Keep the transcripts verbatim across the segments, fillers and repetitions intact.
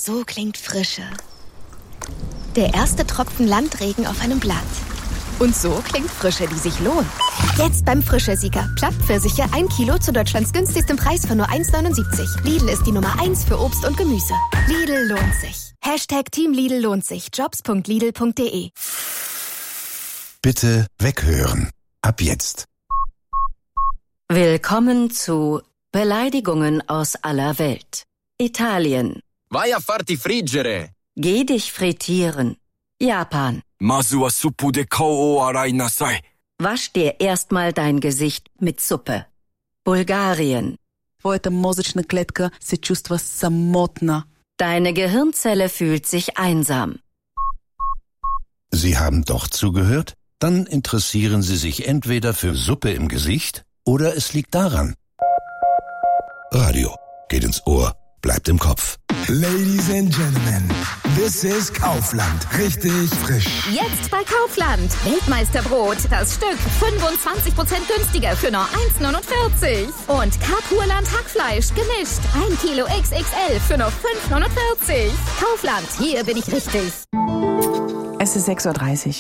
So klingt Frische. Der erste Tropfen Landregen auf einem Blatt. Und so klingt Frische, die sich lohnt. Jetzt beim Frische-Sieger. Plattpfirsiche ein Kilo zu Deutschlands günstigstem Preis von nur eins Komma neunundsiebzig. Lidl ist die Nummer eins für Obst und Gemüse. Lidl lohnt sich. Hashtag Team Lidl lohnt sich. Jobs punkt lidl punkt de. Bitte weghören. Ab jetzt. Willkommen zu Beleidigungen aus aller Welt. Italien. Vai a farti friggere. Geh dich frittieren. Japan. Masu wa suppu de kou o arai nasai. Wasch dir erstmal dein Gesicht mit Suppe. Bulgarien. Твоята мозъчна клетка се чувства самотна. Deine Gehirnzelle fühlt sich einsam. Sie haben doch zugehört? Dann interessieren Sie sich entweder für Suppe im Gesicht oder es liegt daran. Radio geht ins Ohr, bleibt im Kopf. Ladies and Gentlemen, this is Kaufland. Richtig frisch. Jetzt bei Kaufland. Weltmeisterbrot. Das Stück fünfundzwanzig Prozent günstiger für nur eins Komma neunundvierzig. Und Kapurland Hackfleisch gemischt. ein Kilo X X L für nur fünf Komma neunundvierzig. Kaufland, hier bin ich richtig. Es ist sechs Uhr dreißig.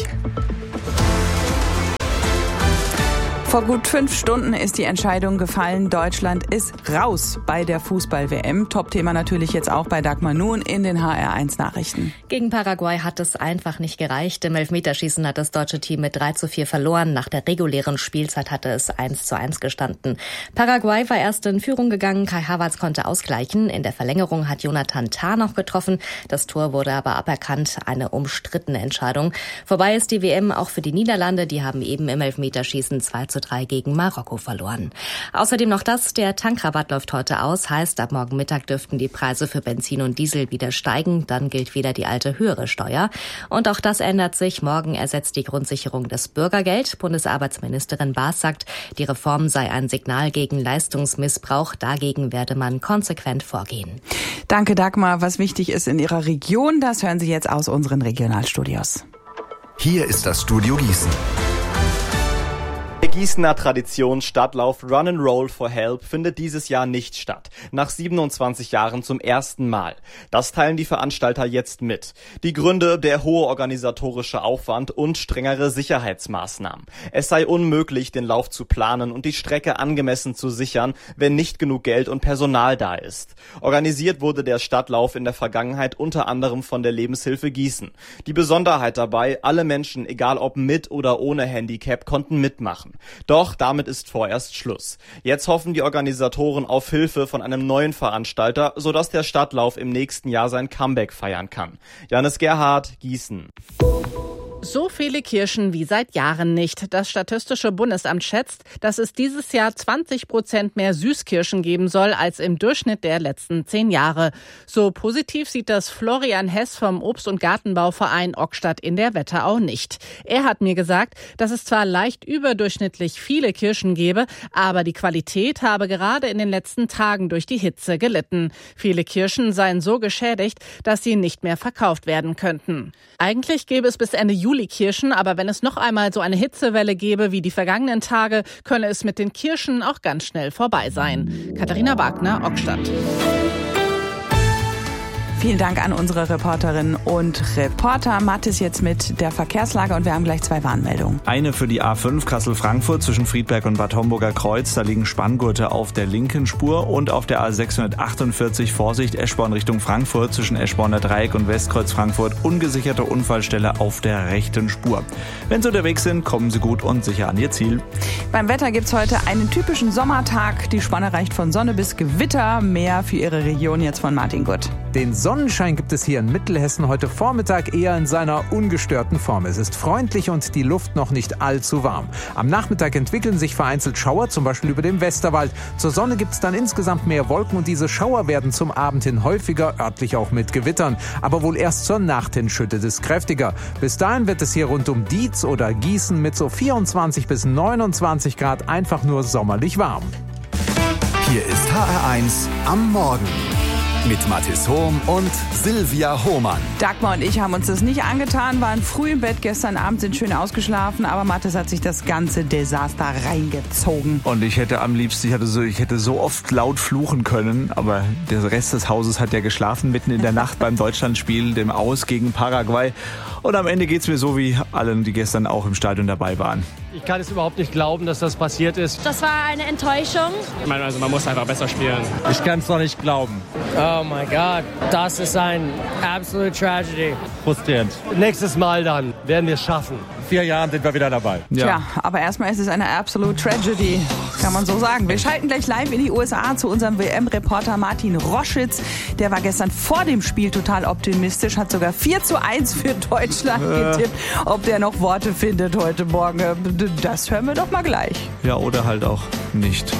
Vor gut fünf Stunden ist die Entscheidung gefallen. Deutschland ist raus bei der Fußball-W M. Top-Thema natürlich jetzt auch bei Dagmar Nuhn in den H R eins Nachrichten. Gegen Paraguay hat es einfach nicht gereicht. Im Elfmeterschießen hat das deutsche Team mit drei zu vier verloren. Nach der regulären Spielzeit hatte es eins zu eins gestanden. Paraguay war erst in Führung gegangen. Kai Havertz konnte ausgleichen. In der Verlängerung hat Jonathan Tah noch getroffen. Das Tor wurde aber aberkannt. Eine umstrittene Entscheidung. Vorbei ist die W M auch für die Niederlande. Die haben eben im Elfmeterschießen zwei zu drei gegen Marokko verloren. Außerdem noch das, der Tankrabatt läuft heute aus, heißt, ab morgen Mittag dürften die Preise für Benzin und Diesel wieder steigen, dann gilt wieder die alte höhere Steuer. Und auch das ändert sich, morgen ersetzt die Grundsicherung das Bürgergeld. Bundesarbeitsministerin Baas sagt, die Reform sei ein Signal gegen Leistungsmissbrauch, dagegen werde man konsequent vorgehen. Danke Dagmar, was wichtig ist in Ihrer Region, das hören Sie jetzt aus unseren Regionalstudios. Hier ist das Studio Gießen. Der Gießener Traditionsstadtlauf Run and Roll for Help findet dieses Jahr nicht statt. Nach siebenundzwanzig Jahren zum ersten Mal. Das teilen die Veranstalter jetzt mit. Die Gründe: der hohe organisatorische Aufwand und strengere Sicherheitsmaßnahmen. Es sei unmöglich, den Lauf zu planen und die Strecke angemessen zu sichern, wenn nicht genug Geld und Personal da ist. Organisiert wurde der Stadtlauf in der Vergangenheit unter anderem von der Lebenshilfe Gießen. Die Besonderheit dabei: alle Menschen, egal ob mit oder ohne Handicap, konnten mitmachen. Doch damit ist vorerst Schluss. Jetzt hoffen die Organisatoren auf Hilfe von einem neuen Veranstalter, sodass der Stadtlauf im nächsten Jahr sein Comeback feiern kann. Janis Gerhardt, Gießen. So viele Kirchen wie seit Jahren nicht. Das Statistische Bundesamt schätzt, dass es dieses Jahr zwanzig Prozent mehr Süßkirschen geben soll als im Durchschnitt der letzten zehn Jahre. So positiv sieht das Florian Hess vom Obst- und Gartenbauverein Ockstadt in der Wetterau nicht. Er hat mir gesagt, dass es zwar leicht überdurchschnittlich viele Kirschen gebe, aber die Qualität habe gerade in den letzten Tagen durch die Hitze gelitten. Viele Kirschen seien so geschädigt, dass sie nicht mehr verkauft werden könnten. Eigentlich gäbe es bis Ende Juli Kirschen, aber wenn es noch einmal so eine Hitzewelle gäbe wie die vergangenen Tage, könne es mit den Kirschen auch ganz schnell vorbei sein. Katharina Wagner, Ockstadt. Vielen Dank an unsere Reporterinnen und Reporter. Matt ist jetzt mit der Verkehrslage und wir haben gleich zwei Warnmeldungen. Eine für die A fünf Kassel-Frankfurt zwischen Friedberg und Bad Homburger Kreuz. Da liegen Spanngurte auf der linken Spur und auf der A sechshundertachtundvierzig Vorsicht Eschborn Richtung Frankfurt zwischen Eschborner Dreieck und Westkreuz Frankfurt. Ungesicherte Unfallstelle auf der rechten Spur. Wenn Sie unterwegs sind, kommen Sie gut und sicher an Ihr Ziel. Beim Wetter gibt's heute einen typischen Sommertag. Die Spanne reicht von Sonne bis Gewitter. Mehr für Ihre Region jetzt von Martin Gutt. Den Sonnenschein gibt es hier in Mittelhessen heute Vormittag eher in seiner ungestörten Form. Es ist freundlich und die Luft noch nicht allzu warm. Am Nachmittag entwickeln sich vereinzelt Schauer, zum Beispiel über dem Westerwald. Zur Sonne gibt es dann insgesamt mehr Wolken und diese Schauer werden zum Abend hin häufiger, örtlich auch mit Gewittern. Aber wohl erst zur Nacht hin schüttet es kräftiger. Bis dahin wird es hier rund um Dietz oder Gießen mit so vierundzwanzig bis neunundzwanzig Grad einfach nur sommerlich warm. Hier ist H R eins am Morgen. Mit Mathis Hohm und Silvia Hohmann. Dagmar und ich haben uns das nicht angetan, waren früh im Bett gestern Abend, sind schön ausgeschlafen, aber Mathis hat sich das ganze Desaster reingezogen. Und ich hätte am liebsten, ich hätte so, ich hätte so oft laut fluchen können, aber der Rest des Hauses hat ja geschlafen mitten in der Nacht beim Deutschlandspiel, dem Aus gegen Paraguay. Und am Ende geht's mir so wie allen, die gestern auch im Stadion dabei waren. Ich kann es überhaupt nicht glauben, dass das passiert ist. Das war eine Enttäuschung. Ich meine, also man muss einfach besser spielen. Ich kann es noch nicht glauben. Oh mein Gott, das ist ein absolute Tragedy. Frustrierend. Nächstes Mal dann werden wir es schaffen. In vier Jahren sind wir wieder dabei. Ja. Tja, aber erstmal ist es eine absolute Tragedy, kann man so sagen. Wir schalten gleich live in die U S A zu unserem W M-Reporter Martin Roschitz. Der war gestern vor dem Spiel total optimistisch, hat sogar vier zu eins für Deutschland äh. getippt. Ob der noch Worte findet heute Morgen, das hören wir doch mal gleich. Ja, oder halt auch nicht.